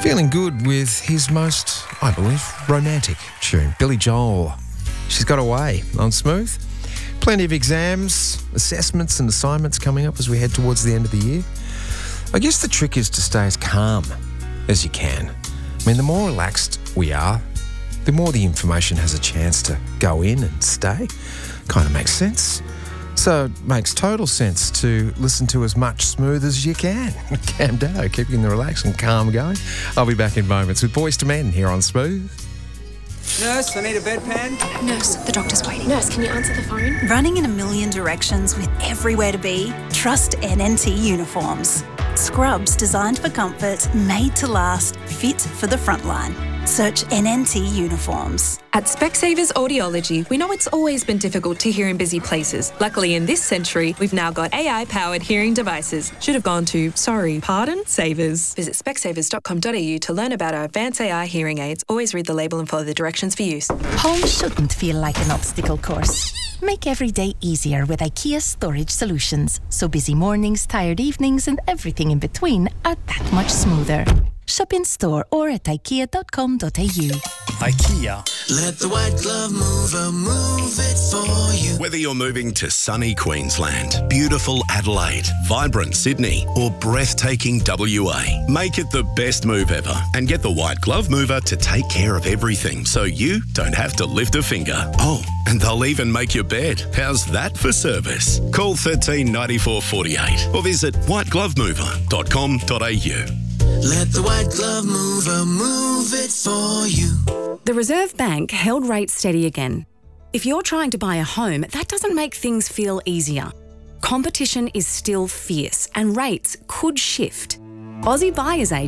Feeling good with his most, I believe, romantic tune, Billy Joel. She's Got Away on Smooth. Plenty of exams, assessments and assignments coming up as we head towards the end of the year. I guess the trick is to stay as calm as you can. I mean, the more relaxed we are, the more the information has a chance to go in and stay. Kind of makes sense. So it makes total sense to listen to as much Smooth as you can. Cam Doe, keeping the relaxed and calm going. I'll be back in moments with Boys to Men here on Smooth. Nurse, I need a bedpan. Nurse, the doctor's waiting. Nurse, can you answer the phone? Running in a million directions with everywhere to be? Trust NNT Uniforms. Scrubs designed for comfort, made to last, fit for the front line. Search NNT Uniforms. At Specsavers Audiology, we know it's always been difficult to hear in busy places. Luckily, in this century, we've now got AI-powered hearing devices. Should have gone to, Savers. Visit specsavers.com.au to learn about our advanced AI hearing aids. Always read the label and follow the directions for use. Home shouldn't feel like an obstacle course. Make every day easier with IKEA storage solutions, so busy mornings, tired evenings and everything in between are that much smoother. Shop in store or at ikea.com.au. IKEA. Let the white glove mover move it for you. Whether you're moving to sunny Queensland, beautiful Adelaide, vibrant Sydney or breathtaking WA, make it the best move ever and get the white glove mover to take care of everything so you don't have to lift a finger. Oh, and they'll even make your bed. How's that for service? Call 13 94 48 or visit whiteglovemover.com.au. Let the white glove mover move it for you. The Reserve Bank held rates steady again. If you're trying to buy a home, that doesn't make things feel easier. Competition is still fierce and rates could shift. Aussie Buyers